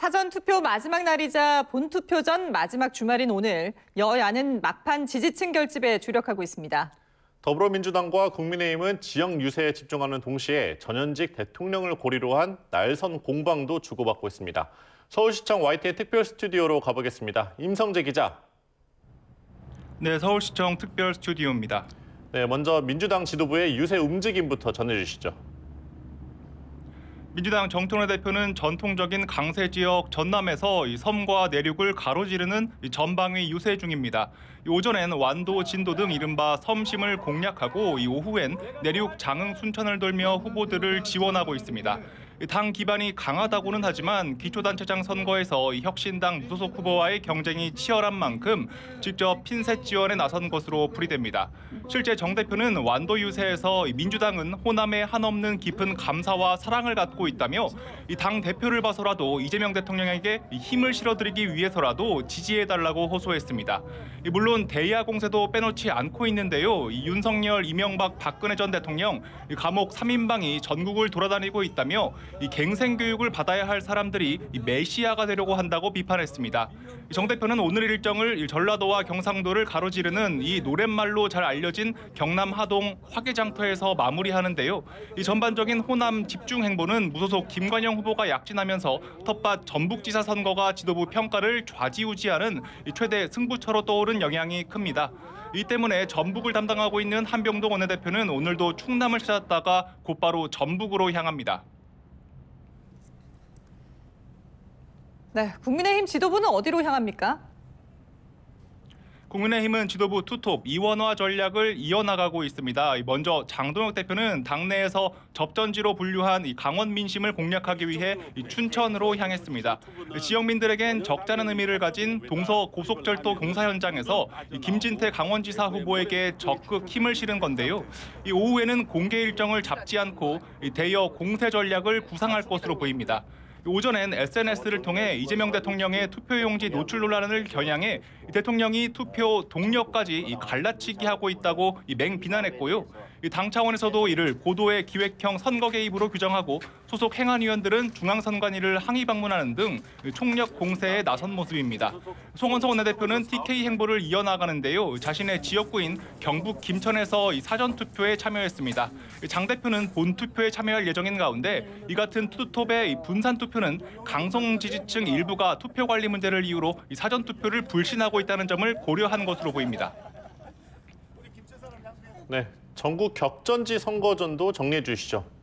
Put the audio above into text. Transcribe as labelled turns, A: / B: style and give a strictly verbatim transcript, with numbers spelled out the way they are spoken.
A: 사전투표 마지막 날이자 본투표 전 마지막 주말인 오늘 여야는 막판 지지층 결집에 주력하고 있습니다.
B: 더불어민주당과 국민의힘은 지역 유세에 집중하는 동시에 전현직 대통령을 고리로 한 날선 공방도 주고받고 있습니다. 서울시청 와이티의 특별 스튜디오로 가보겠습니다. 임성재 기자.
C: 네, 서울시청 특별 스튜디오입니다.
B: 네, 먼저 민주당 지도부의 유세 움직임부터 전해주시죠.
C: 민주당 정청래 대표는 전통적인 강세 지역 전남에서 이 섬과 내륙을 가로지르는 전방위 유세 중입니다. 오전엔 완도, 진도 등 이른바 섬심을 공략하고 이 오후엔 내륙 장흥, 순천을 돌며 후보들을 지원하고 있습니다. 당 기반이 강하다고는 하지만 기초단체장 선거에서 혁신당 무소속 후보와의 경쟁이 치열한 만큼 직접 핀셋 지원에 나선 것으로 풀이됩니다. 실제 정 대표는 완도 유세에서 민주당은 호남에 한없는 깊은 감사와 사랑을 갖고 있다며 당 대표를 봐서라도 이재명 대통령에게 힘을 실어드리기 위해서라도 지지해달라고 호소했습니다. 물론 대야 공세도 빼놓지 않고 있는데요. 윤석열, 이명박, 박근혜 전 대통령 감옥 삼 인방이 전국을 돌아다니고 있다며 이 갱생 교육을 받아야 할 사람들이 이 메시아가 되려고 한다고 비판했습니다. 정 대표는 오늘 일정을 전라도와 경상도를 가로지르는 이 노랫말로 잘 알려진 경남 하동 화개장터에서 마무리하는데요. 이 전반적인 호남 집중 행보는 무소속 김관영 후보가 약진하면서 텃밭 전북지사 선거가 지도부 평가를 좌지우지하는 최대 승부처로 떠오른 영향이 큽니다. 이 때문에 전북을 담당하고 있는 한병동 원내대표는 오늘도 충남을 찾았다가 곧바로 전북으로 향합니다.
A: 네, 국민의힘 지도부는 어디로 향합니까?
C: 국민의힘은 지도부 투톱 이원화 전략을 이어나가고 있습니다. 먼저 장동혁 대표는 당내에서 접전지로 분류한 강원 민심을 공략하기 위해 춘천으로 향했습니다. 지역민들에겐 적잖은 의미를 가진 동서 고속철도 공사 현장에서 김진태 강원지사 후보에게 적극 힘을 실은 건데요. 오후에는 공개 일정을 잡지 않고 대여 공세 전략을 구상할 것으로 보입니다. 오전엔 에스엔에스를 통해 이재명 대통령의 투표용지 노출 논란을 겨냥해 대통령이 투표 동력까지 갈라치기 하고 있다고 맹비난했고요. 당 차원에서도 이를 고도의 기획형 선거 개입으로 규정하고 소속 행안위원들은 중앙선관위를 항의 방문하는 등 총력 공세에 나선 모습입니다. 송원석 원내대표는 티케이 행보를 이어나가는데요. 자신의 지역구인 경북 김천에서 사전투표에 참여했습니다. 장 대표는 본투표에 참여할 예정인 가운데 이 같은 투톱의 분산투표는 강성 지지층 일부가 투표 관리 문제를 이유로 사전투표를 불신하고 있다는 점을 고려한 것으로 보입니다.
B: 네, 전국 격전지 선거전도 정리해 주시죠.